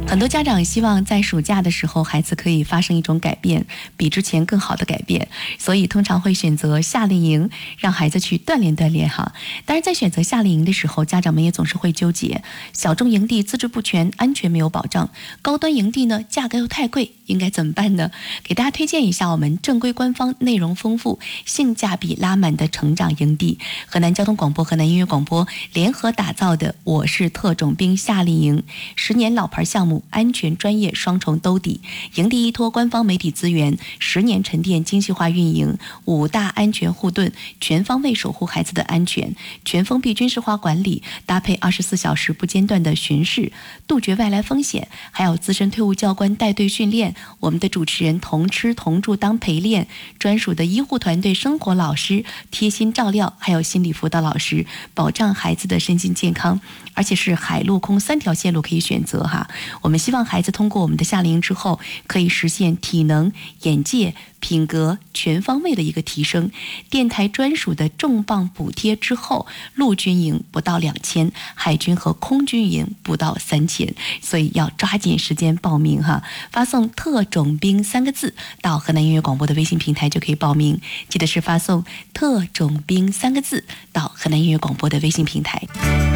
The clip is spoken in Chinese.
很多家长希望在暑假的时候孩子可以发生一种改变，比之前更好的改变，所以通常会选择夏令营，让孩子去锻炼锻炼哈。当然在选择夏令营的时候，家长们也总是会纠结，小众营地资质不全，安全没有保障，高端营地呢价格又太贵，应该怎么办呢？给大家推荐一下我们正规官方、内容丰富、性价比拉满的成长营地，河南交通广播、河南音乐广播联合打造的我是特种兵夏令营，10年老牌项目，安全专业双重兜底，营地依托官方媒体资源，10年沉淀精细化运营，5大安全护盾，全方位守护孩子的安全，全封闭军事化管理，搭配24小时不间断的巡视，杜绝外来风险，还有资深退伍教官带队训练，我们的主持人同吃同住当陪练，专属的医护团队、生活老师贴心照料，还有心理辅导老师，保障孩子的身心健康，而且是海陆空3条线路可以选择哈。我们希望孩子通过我们的夏令营之后，可以实现体能、眼界、品格全方位的一个提升。电台专属的重磅补贴之后，陆军营不到2000，海军和空军营不到3000，所以要抓紧时间报名哈。发送特种兵3个字到河南音乐广播的微信平台就可以报名，记得是发送特种兵3个字到河南音乐广播的微信平台。